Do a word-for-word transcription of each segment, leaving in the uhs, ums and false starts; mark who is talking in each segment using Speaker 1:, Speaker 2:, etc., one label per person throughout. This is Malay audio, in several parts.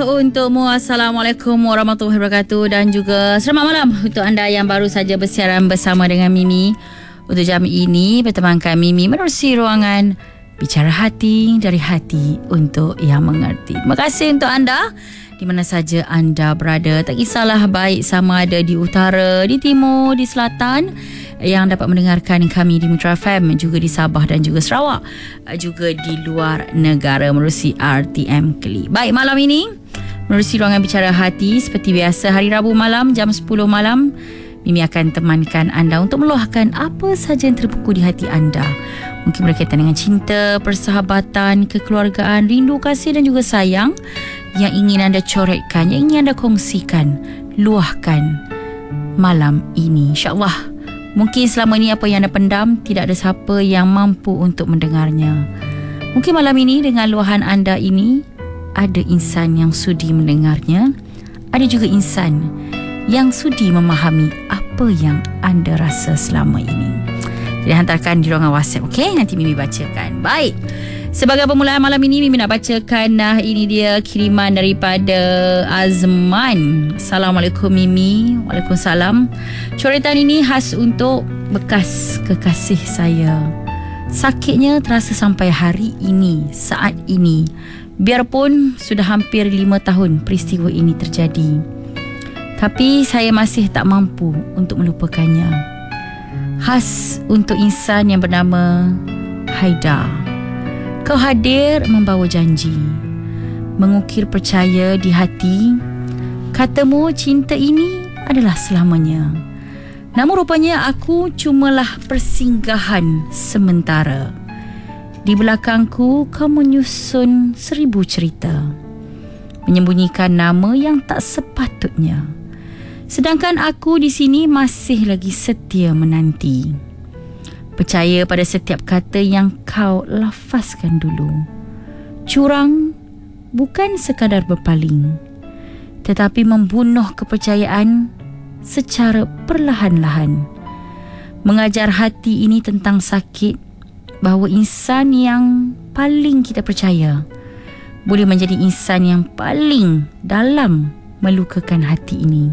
Speaker 1: untukmu. Assalamualaikum warahmatullahi wabarakatuh. Dan juga selamat malam untuk anda yang baru saja bersiaran bersama dengan Mimi. Untuk jam ini bertemankan Mimi menerusi ruangan Bicara Hati dari Hati untuk yang mengerti. Terima kasih untuk anda di mana saja anda berada. Tak kisahlah baik sama ada di utara, di timur, di selatan, yang dapat mendengarkan kami di Mitra F M, juga di Sabah dan juga Sarawak, juga di luar negara menerusi R T M Keli. Baik, malam ini menerusi ruangan Bicara Hati seperti biasa hari Rabu malam jam sepuluh malam, Mimi akan temankan anda untuk meluahkan apa sahaja yang terbuku di hati anda. Mungkin berkaitan dengan cinta, persahabatan, kekeluargaan, rindu, kasih dan juga sayang yang ingin anda coretkan, yang ingin anda kongsikan, luahkan malam ini. InsyaAllah. Mungkin selama ini apa yang anda pendam, tidak ada siapa yang mampu untuk mendengarnya. Mungkin malam ini dengan luahan anda ini, ada insan yang sudi mendengarnya. Ada juga insan yang sudi memahami apa yang anda rasa selama ini. Jadi hantarkan di ruangan WhatsApp, okey? Nanti Mimi bacakan. Baik. Sebagai permulaan malam ini, Mimi nak bacakan. Nah, ini dia kiriman daripada Azman. Assalamualaikum Mimi. Waalaikumsalam. Coretan ini khas untuk bekas kekasih saya. Sakitnya terasa sampai hari ini, saat ini. Biarpun sudah hampir lima tahun peristiwa ini terjadi, tapi saya masih tak mampu untuk melupakannya. Khas untuk insan yang bernama Haida. Kau hadir membawa janji, mengukir percaya di hati. Katamu cinta ini adalah selamanya. Namun rupanya aku cumalah persinggahan sementara. Di belakangku kau menyusun seribu cerita, menyembunyikan nama yang tak sepatutnya. Sedangkan aku di sini masih lagi setia menanti, percaya pada setiap kata yang kau lafazkan dulu. Curang bukan sekadar berpaling, tetapi membunuh kepercayaan secara perlahan-lahan. Mengajar hati ini tentang sakit, bahawa insan yang paling kita percaya boleh menjadi insan yang paling dalam melukakan hati ini.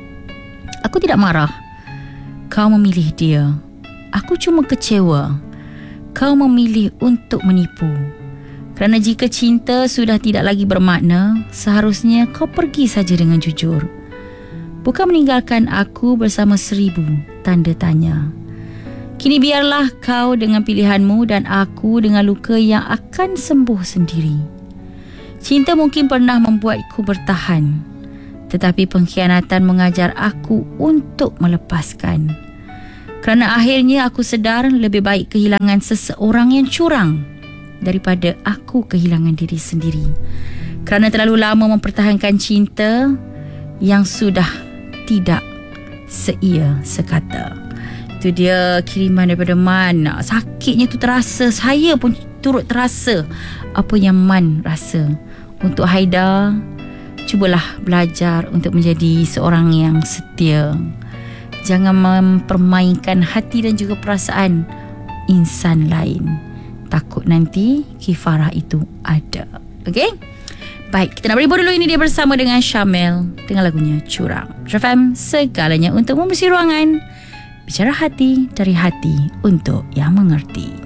Speaker 1: Aku tidak marah kau memilih dia. Aku cuma kecewa kau memilih untuk menipu. Kerana jika cinta sudah tidak lagi bermakna, seharusnya kau pergi saja dengan jujur, bukan meninggalkan aku bersama seribu tanda tanya. Kini biarlah kau dengan pilihanmu dan aku dengan luka yang akan sembuh sendiri. Cinta mungkin pernah membuatku bertahan, tetapi pengkhianatan mengajar aku untuk melepaskan. Kerana akhirnya aku sedar lebih baik kehilangan seseorang yang curang daripada aku kehilangan diri sendiri. Kerana terlalu lama mempertahankan cinta yang sudah tidak seia sekata. Itu dia kiriman daripada Man. Sakitnya tu terasa, saya pun turut terasa apa yang Man rasa. Untuk Haida, cubalah belajar untuk menjadi seorang yang setia. Jangan mempermainkan hati dan juga perasaan insan lain. Takut nanti kifarah itu ada. Okey? Baik, kita nak berhibur dulu. Ini dia bersama dengan Syamel dengan lagunya Curang. F M, segalanya untuk membersih ruangan. Bicara hati dari hati untuk yang mengerti.